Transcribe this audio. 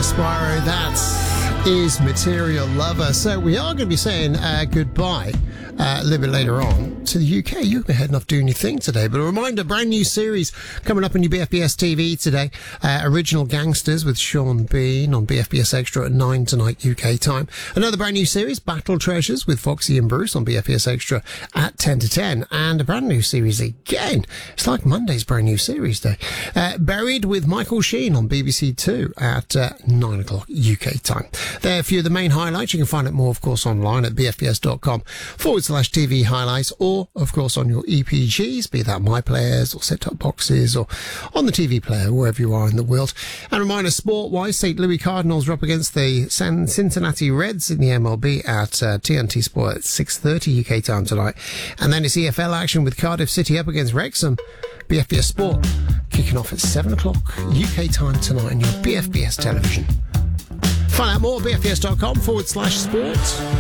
Spyro. That is Material Lover. So we are going to be saying goodbye a little bit later on to the UK. You'll be heading off doing your thing today. But a reminder, brand new series coming up on your BFBS TV today. Original Gangsters with Sean Bean on BFBS Extra at 9 tonight UK time. Another brand new series, Battle Treasures with Foxy and Bruce on BFBS Extra at 10 to 10. And a brand new series again. It's like Monday's brand new series day. Buried with Michael Sheen on BBC Two at 9 o'clock UK time. There are a few of the main highlights. You can find out more, of course, online at bfbs.com/TV highlights, or, of course, on your EPGs, be that My Players or set-top boxes or on the TV player, wherever you are in the world. And a reminder, sport-wise, St. Louis Cardinals are up against the Cincinnati Reds in the MLB at TNT Sport at 6:30 UK time tonight. And then it's EFL action with Cardiff City up against Wrexham. BFBS Sport kicking off at 7 o'clock UK time tonight on your BFBS television. Find out more at bfbs.com/sport.